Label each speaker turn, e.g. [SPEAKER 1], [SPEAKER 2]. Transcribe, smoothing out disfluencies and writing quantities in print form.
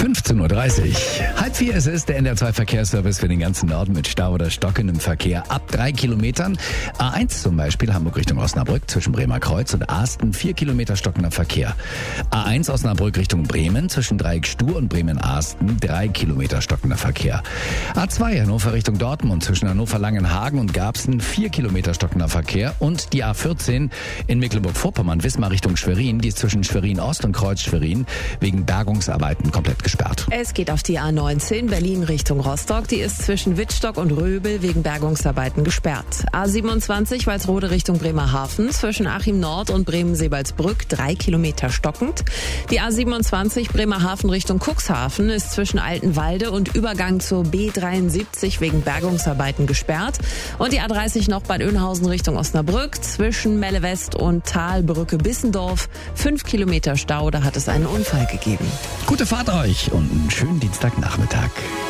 [SPEAKER 1] 15.30 Uhr. Halb vier ist es, der NDR2 Verkehrsservice für den ganzen Norden mit Stau oder stockendem Verkehr ab 3 Kilometern. A1 zum Beispiel, Hamburg Richtung Osnabrück zwischen Bremer Kreuz und Asten, 4 Kilometer stockender Verkehr. A1 Osnabrück Richtung Bremen zwischen Dreieck Stur und Bremen-Asten, 3 Kilometer stockender Verkehr. A2 Hannover Richtung Dortmund zwischen Hannover-Langenhagen und Garbsen, 4 Kilometer stockender Verkehr. Und die A14 in Mecklenburg-Vorpommern, Wismar Richtung Schwerin, die ist zwischen Schwerin-Ost und Kreuz-Schwerin wegen Bergungsarbeiten komplett gesperrt.
[SPEAKER 2] Es geht auf die A19 Berlin Richtung Rostock. Die ist zwischen Wittstock und Röbel wegen Bergungsarbeiten gesperrt. A27 Walsrode Richtung Bremerhaven zwischen Achim Nord und Bremen-Sebalsbrück 3 Kilometer stockend. Die A27 Bremerhaven Richtung Cuxhaven ist zwischen Altenwalde und Übergang zur B73 wegen Bergungsarbeiten gesperrt. Und die A30 noch Bad Oeynhausen Richtung Osnabrück zwischen Melle West und Talbrücke Bissendorf 5 Kilometer Stau. Da hat es einen Unfall gegeben.
[SPEAKER 1] Gute Fahrt euch und einen schönen Dienstagnachmittag.